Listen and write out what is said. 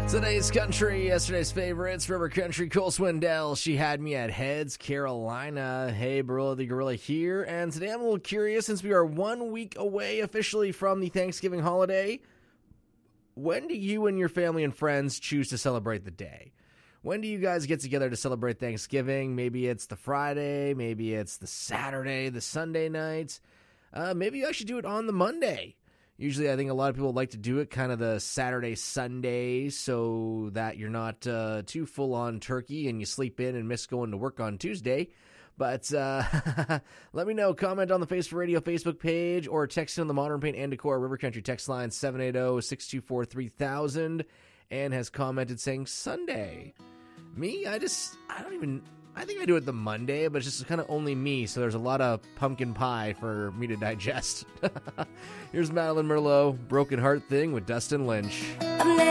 Today's country, yesterday's favorites, River Country, Cole Swindell, She Had Me at Heads, Carolina, Hey Barilla the Gorilla here, and today I'm a little curious since we are 1 week away officially from the Thanksgiving holiday. When do you and your family and friends choose to celebrate the day? When do you guys get together to celebrate Thanksgiving? Maybe it's the Friday, maybe it's the Saturday, the Sunday night. Maybe you actually do it on the Monday. Usually I think a lot of people like to do it kind of the Saturday, Sunday, so that you're not too full on turkey and you sleep in and miss going to work on Tuesday. But let me know. Comment on the Face for Radio Facebook page or text in on the Modern Paint and Decor River Country text line 780-624-3000 and has commented saying Sunday. Me, I think I do it the Monday, but it's just kind of only me, so there's a lot of pumpkin pie for me to digest. Here's Madeline Merlot, Broken Heart Thing with Dustin Lynch.